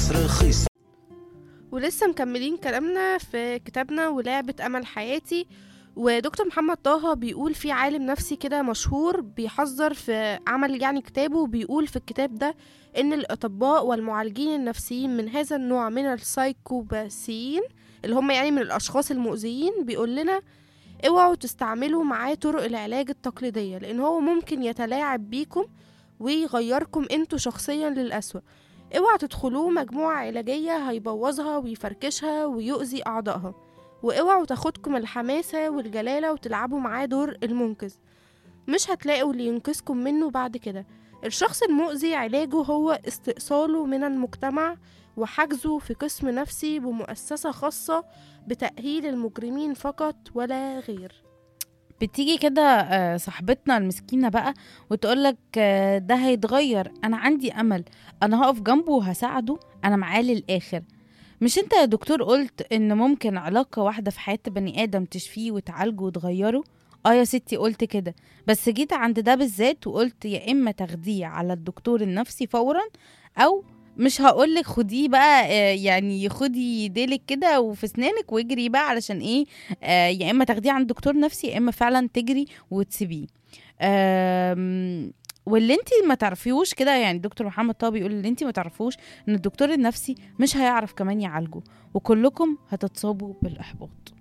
ناس رخيصة. ولسه مكملين كلامنا في كتابنا ولعبة أمل حياتي. ودكتور محمد طه بيقول في عالم نفسي كده مشهور بيحذر في عمل كتابه، بيقول في الكتاب ده إن الأطباء والمعالجين النفسيين من هذا النوع من السايكوباسيين اللي هم من الأشخاص المؤذيين، بيقول لنا اوعوا تستعملوا معاه طرق العلاج التقليدية، لأن هو ممكن يتلاعب بيكم ويغيركم انتوا شخصيا للأسوأ. اوعوا تدخلوه مجموعة علاجية هيبوظها ويفركشها ويؤذي أعضائها. واوعوا تاخدكم الحماسة والجلالة وتلعبوا معاه دور المنقذ، مش هتلاقوا اللي ينقذكم منه بعد كده. الشخص المؤذي علاجه هو استئصاله من المجتمع وحجزه في قسم نفسي بمؤسسة خاصة بتأهيل المجرمين فقط ولا غير. بتيجي كده صاحبتنا المسكينة بقى وتقولك ده هيتغير، أنا عندي أمل، أنا هقف جنبه وهساعده، أنا معاه للآخر. مش انت يا دكتور قلت ان ممكن علاقة واحدة في حياة بني آدم تشفيه وتعالجه وتغيره؟ اه يا ستي قلت كده، بس جيت عند ده بالذات وقلت يا اما تاخديه على الدكتور النفسي فورا، او مش هقولك خديه بقى يعني خدي ديلك كده وفي سنانك واجري بقى علشان ايه، يا اما تاخديه عند دكتور نفسي يا اما فعلا تجري وتسيبيه. واللي انت ما تعرفيهوش كده، يعني دكتور محمد طه بيقول اللي انت ما تعرفوش ان الدكتور النفسي مش هيعرف كمان يعالجه، وكلكم هتتصابوا بالاحباط.